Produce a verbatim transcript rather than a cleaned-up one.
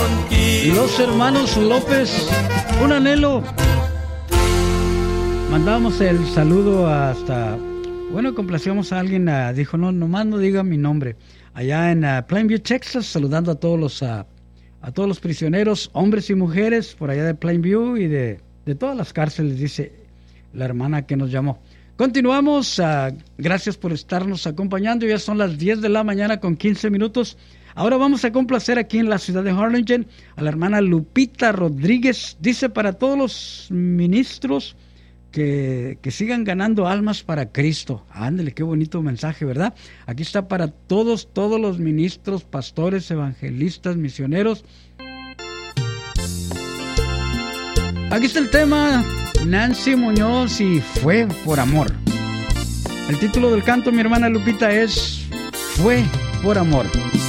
contigo. Los hermanos López, un anhelo. Mandamos el saludo hasta, bueno, complacíamos a alguien, uh, dijo, no, nomás no diga mi nombre. Allá en uh, Plainview, Texas, saludando a todos los uh, a todos los prisioneros, hombres y mujeres, por allá de Plainview y de, de todas las cárceles, dice la hermana que nos llamó. Continuamos, uh, gracias por estarnos acompañando, ya son las diez de la mañana con quince minutos. Ahora vamos a complacer aquí en la ciudad de Harlingen a la hermana Lupita Rodríguez, dice para todos los ministros, Que, que sigan ganando almas para Cristo. Ándale, qué bonito mensaje, ¿verdad? Aquí está para todos, todos los ministros, pastores, evangelistas, misioneros. Aquí está el tema, Nancy Muñoz y Fue por Amor. El título del canto, mi hermana Lupita, es Fue por Amor.